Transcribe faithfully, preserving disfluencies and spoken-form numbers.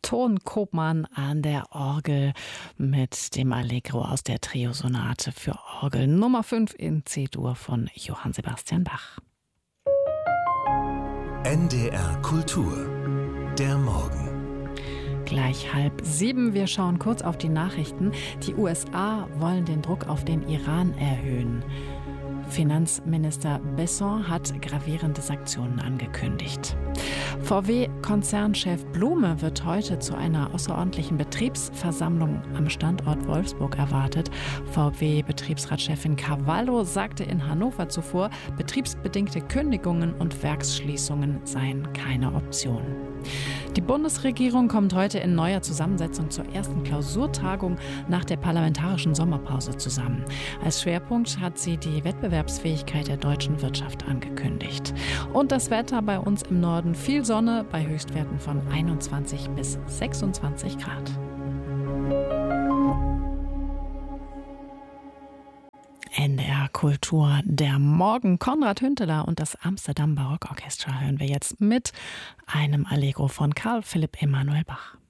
Ton Kopmann an der Orgel mit dem Allegro aus der Trio-Sonate für Orgel Nummer fünf in C-Dur von Johann Sebastian Bach. N D R Kultur, der Morgen. Gleich halb sieben. Wir schauen kurz auf die Nachrichten. Die U S A wollen den Druck auf den Iran erhöhen. Finanzminister Besson hat gravierende Sanktionen angekündigt. V W-Konzernchef Blume wird heute zu einer außerordentlichen Betriebsversammlung am Standort Wolfsburg erwartet. V W-Betriebsratschefin Cavallo sagte in Hannover zuvor, betriebsbedingte Kündigungen und Werksschließungen seien keine Option. Die Bundesregierung kommt heute in neuer Zusammensetzung zur ersten Klausurtagung nach der parlamentarischen Sommerpause zusammen. Als Schwerpunkt hat sie die Wettbewerbsfähigkeit der deutschen Wirtschaft angekündigt. Und das Wetter bei uns im Norden: viel Sonne bei Höchstwerten von einundzwanzig bis sechsundzwanzig Grad. N D R Kultur, der Morgen. Konrad Hünteler und das Amsterdam Barockorchester hören wir jetzt mit einem Allegro von Karl Philipp Emanuel Bach.